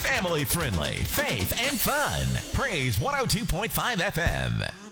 Family friendly, faith, and fun. Praise 102.5 FM.